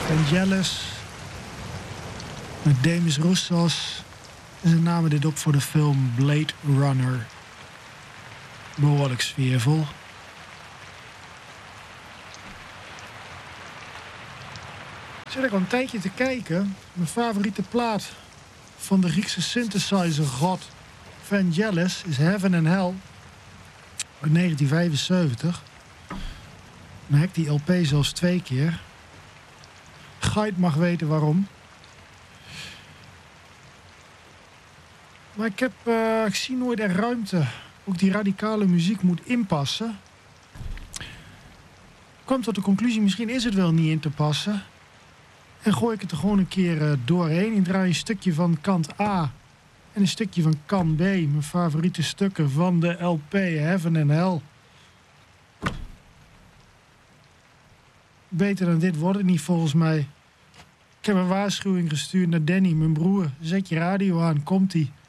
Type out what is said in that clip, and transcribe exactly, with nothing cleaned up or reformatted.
Vangelis. Met Demis Roussos. En ze namen dit op voor de film Blade Runner. Behoorlijk sfeervol. Ik zit er al een tijdje te kijken. Mijn favoriete plaat van de Griekse synthesizer god Vangelis is Heaven and Hell uit negentien vijfenzeventig. Dan heb ik die L P zelfs twee keer. Gait mag weten waarom. Maar ik, heb, uh, ik zie nooit er ruimte. Ook die radicale muziek moet inpassen. Ik kwam tot de conclusie, misschien is het wel niet in te passen. En gooi ik het er gewoon een keer uh, doorheen. Ik draai een stukje van kant A en een stukje van kant B. Mijn favoriete stukken van de L P Heaven and Hell. Beter dan dit wordt het niet volgens mij. Ik heb een waarschuwing gestuurd naar Danny, mijn broer. Zet je radio aan, komt-ie.